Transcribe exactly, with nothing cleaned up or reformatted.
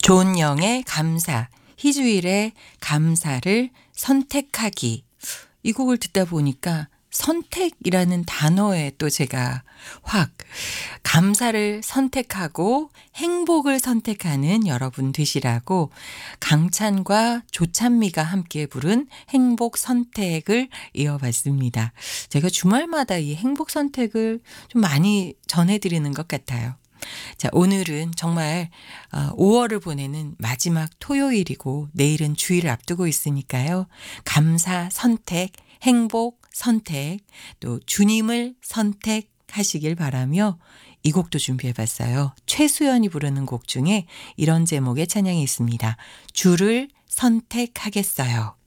존영의 감사, 희주일의 감사를 선택하기. 이 곡을 듣다 보니까 선택이라는 단어에 또 제가 확 감사를 선택하고 행복을 선택하는 여러분 되시라고 강찬과 조찬미가 함께 부른 행복 선택을 이어봤습니다. 제가 주말마다 이 행복 선택을 좀 많이 전해드리는 것 같아요. 자, 오늘은 정말 오월을 보내는 마지막 토요일이고 내일은 주일을 앞두고 있으니까요. 감사 선택, 행복 선택, 또 주님을 선택하시길 바라며 이 곡도 준비해봤어요. 최수연이 부르는 곡 중에 이런 제목의 찬양이 있습니다. 주를 선택하겠어요.